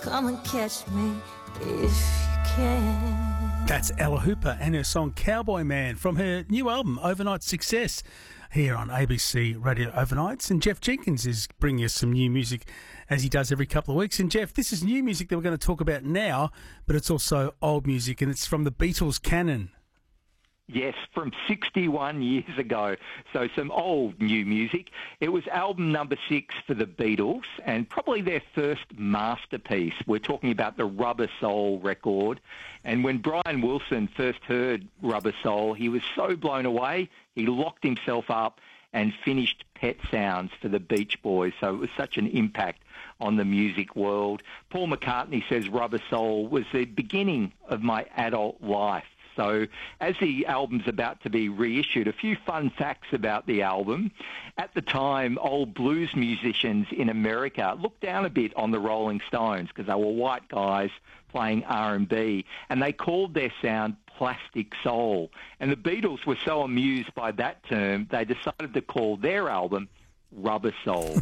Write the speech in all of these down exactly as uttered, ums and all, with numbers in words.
Come and catch me if you can. That's Ella Hooper and her song Cowboy Man from her new album Overnight Success here on A B C Radio Overnights. And Jeff Jenkins is bringing us some new music as he does every couple of weeks. And Jeff, this is new music that we're going to talk about now, but it's also old music, and it's from the Beatles canon. Yes, from sixty-one years ago. So some old new music. It was album number six for the Beatles and probably their first masterpiece. We're talking about the Rubber Soul record. And when Brian Wilson first heard Rubber Soul, he was so blown away, he locked himself up and finished Pet Sounds for the Beach Boys. So it was such an impact on the music world. Paul McCartney says Rubber Soul was the beginning of my adult life. So as the album's about to be reissued, a few fun facts about the album. At the time, old blues musicians in America looked down a bit on the Rolling Stones because they were white guys playing R and B, and they called their sound plastic soul. And the Beatles were so amused by that term, they decided to call their album Rubber Soul.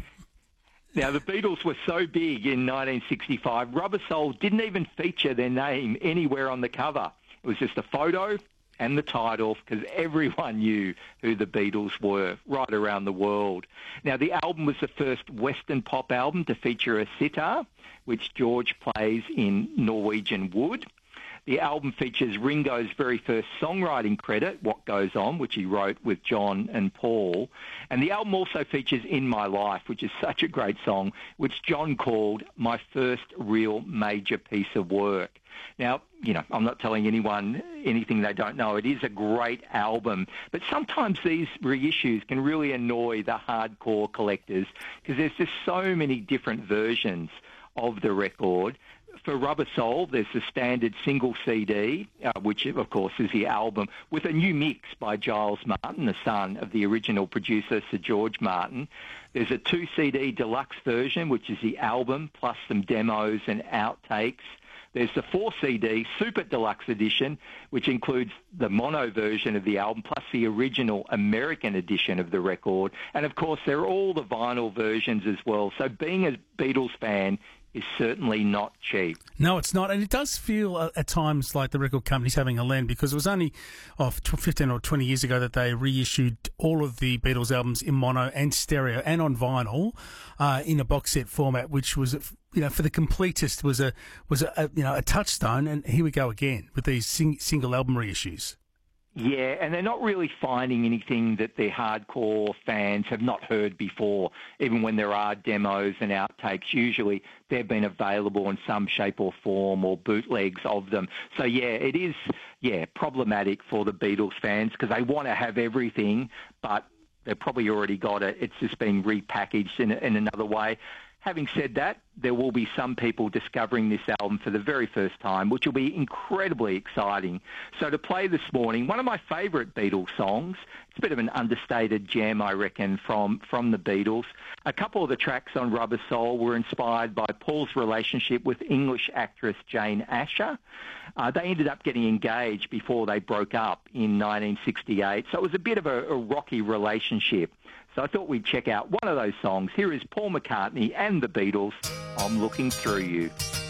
Now, the Beatles were so big in nineteen sixty-five, Rubber Soul didn't even feature their name anywhere on the cover. It was just a photo and the title because everyone knew who the Beatles were right around the world. Now, the album was the first Western pop album to feature a sitar, which George plays in Norwegian Wood. The album features Ringo's very first songwriting credit, What Goes On, which he wrote with John and Paul. And the album also features In My Life, which is such a great song, which John called my first real major piece of work. Now, you know, I'm not telling anyone anything they don't know. It is a great album, but sometimes these reissues can really annoy the hardcore collectors because there's just so many different versions of the record. For Rubber Soul, there's the standard single C D, uh, which, of course, is the album, with a new mix by Giles Martin, the son of the original producer, Sir George Martin. There's a two C D deluxe version, which is the album, plus some demos and outtakes. There's the four C D Super Deluxe Edition, which includes the mono version of the album, plus the original American edition of the record. And, of course, there are all the vinyl versions as well. So being a Beatles fan is certainly not cheap. No, it's not. And it does feel uh, at times like the record company's having a lend, because it was only oh, fifteen or twenty years ago that they reissued all of the Beatles albums in mono and stereo and on vinyl uh, in a box set format, which was, you know, for the completist was a was a, a you know a touchstone. And here we go again with these sing- single album reissues. Yeah, and they're not really finding anything that their hardcore fans have not heard before. Even when there are demos and outtakes, usually they've been available in some shape or form, or bootlegs of them. So, yeah, it is, yeah, problematic for the Beatles fans because they want to have everything, but they've probably already got it. It's just being repackaged in, in another way. Having said that, there will be some people discovering this album for the very first time, which will be incredibly exciting. So to play this morning, one of my favourite Beatles songs, it's a bit of an understated gem, I reckon, from, from the Beatles. A couple of the tracks on Rubber Soul were inspired by Paul's relationship with English actress Jane Asher. Uh, they ended up getting engaged before they broke up in nineteen sixty-eight, so it was a bit of a, a rocky relationship. So I thought we'd check out one of those songs. Here is Paul McCartney and the Beatles, I'm Looking Through You.